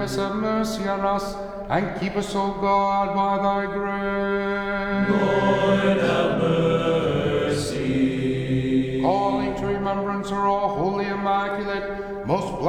forgiveness, have mercy on us, and keep us, O God, by thy grace. Lord, have mercy. Calling to remembrance her all holy, immaculate, most blessed